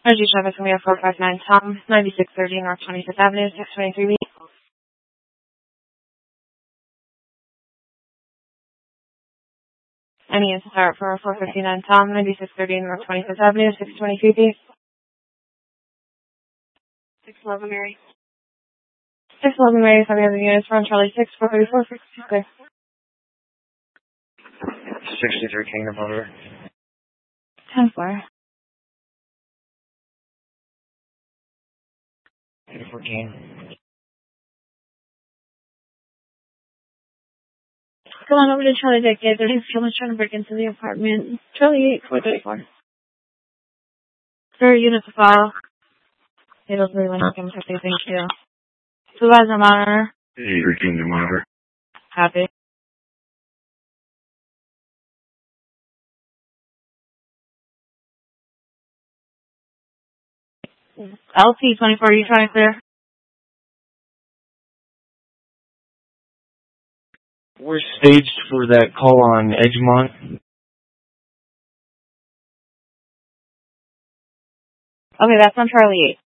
Energy Service from 459 Tom, 9630 North 25th Avenue, 623B. Any is start for 459 Tom, 9630 North 25th Avenue, 623B. 611 Mary. 611 Mary, some other units from Charlie 6, 434, 626. 63 Kingdom Boulevard. 10-4. 14. Come on over to Charlie Dick. There's someone trying to break into the apartment. Charlie 8, 434. Sir, unit to file. It was really nice. Thank you. Supervisor Monitor. 83 Kingdom Monitor. Happy. LT 24, are you trying to clear? We're staged for that call on Edgemont. Okay, that's on Charlie 8.